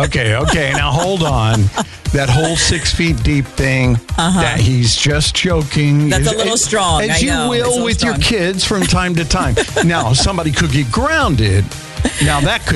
Okay. Now hold on. That whole 6 feet deep thing, that he's just joking. That's a little strong, As I know. you will with your kids from time to time. Now, somebody could get grounded. Now, that could